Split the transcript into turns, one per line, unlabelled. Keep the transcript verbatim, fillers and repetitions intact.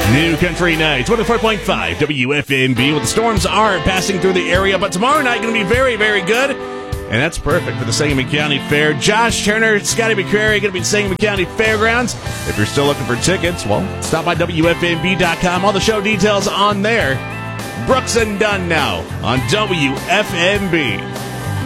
New Country Nights, one oh four point five W F M B. Well, the storms are passing through the area, but tomorrow night going to be very, very good. And that's perfect for the Sangamon County Fair. Josh Turner, Scotty McCrary going to be at Sangamon County Fairgrounds. If you're still looking for tickets, well, stop by W F M B dot com. All the show details on there. Brooks and Dunn now on W F M B.